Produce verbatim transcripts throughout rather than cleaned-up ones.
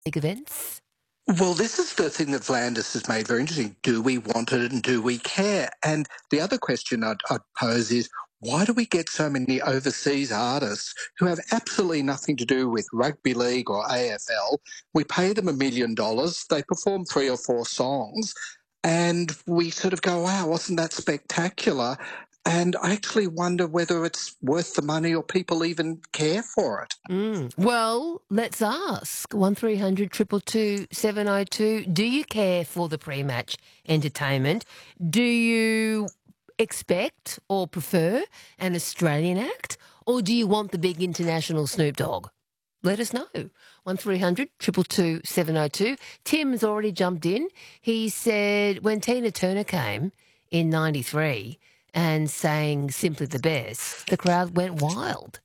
League events? Well, this is the thing that Vlandis has made very interesting. Do we want it and do we care? And the other question I'd, I'd pose is, why do we get so many overseas artists who have absolutely nothing to do with rugby league or A F L? We pay them a million dollars, they perform three or four songs, and we sort of go, wow, wasn't that spectacular? And I actually wonder whether it's worth the money or people even care for it. Mm. Well, let's ask. one three hundred two two two seven oh two. Do you care for the pre-match entertainment? Do you expect or prefer an Australian act? Or do you want the big international Snoop Dogg? Let us know. one three hundred two two two seven oh two. Tim's already jumped in. He said when Tina Turner came in ninety-three and sang Simply the Best, the crowd went wild.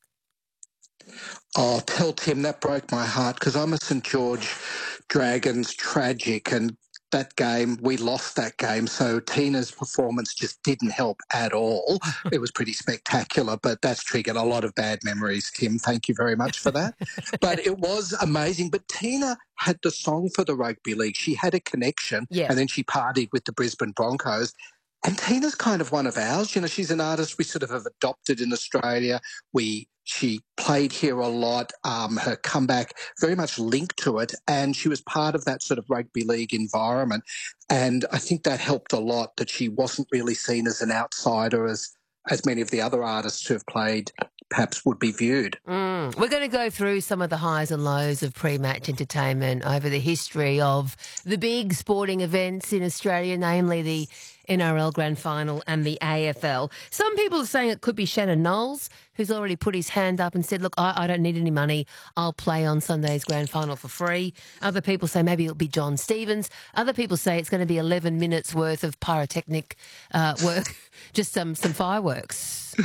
Oh, tell Tim that broke my heart because I'm a St George Dragons tragic, and that game, we lost that game, so Tina's performance just didn't help at all. It was pretty spectacular, but that's triggered a lot of bad memories, Tim. Thank you very much for that. But it was amazing. But Tina had the song for the rugby league. She had a connection, Yeah. and then she partied with the Brisbane Broncos. And Tina's kind of one of ours. You know, she's an artist we sort of have adopted in Australia. We She played here a lot. Um, her comeback very much linked to it, and she was part of that sort of rugby league environment. And I think that helped a lot, that she wasn't really seen as an outsider as, as many of the other artists who have played perhaps would be viewed. Mm. We're going to go through some of the highs and lows of pre-match entertainment over the history of the big sporting events in Australia, namely the N R L Grand Final and the A F L. Some people are saying it could be Shannon Knowles, who's already put his hand up and said, look, I, I don't need any money. I'll play on Sunday's Grand Final for free. Other people say maybe it'll be John Stevens. Other people say it's going to be eleven minutes worth of pyrotechnic uh, work, just some, some fireworks.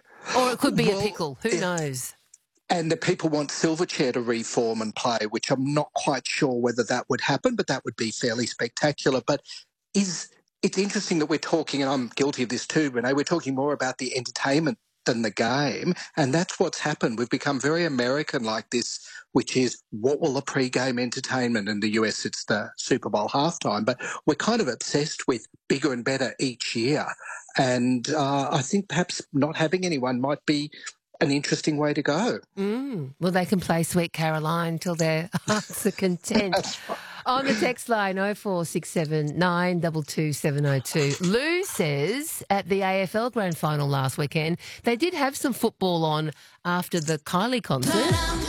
Or it could be Well, a pickle. Who it- knows? And the people want Silverchair to reform and play, which I'm not quite sure whether that would happen, but that would be fairly spectacular. But is it's interesting that we're talking, and I'm guilty of this too, Renee, we're talking more about the entertainment than the game. And that's what's happened. We've become very American like this, which is what will the pre-game entertainment? In the U S, it's the Super Bowl halftime. But we're kind of obsessed with bigger and better each year. And uh, I think perhaps not having anyone might be an interesting way to go. Mm. Well, they can play Sweet Caroline till their hearts are content. On the text line, oh four six seven nine two two seven oh two. Lou says at the A F L Grand Final last weekend, they did have some football on after the Kylie concert.